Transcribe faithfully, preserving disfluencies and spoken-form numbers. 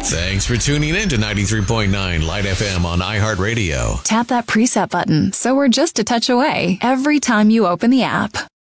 Thanks for tuning in to ninety-three point nine Light F M on iHeartRadio. Tap that preset button so we're just a touch away every time you open the app.